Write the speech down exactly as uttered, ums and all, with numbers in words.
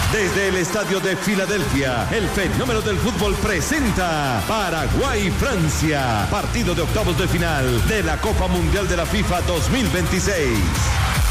Desde el estadio de Filadelfia, el fenómeno del fútbol presenta Paraguay-Francia, partido de octavos de final de la Copa Mundial de la FIFA dos mil veintiséis.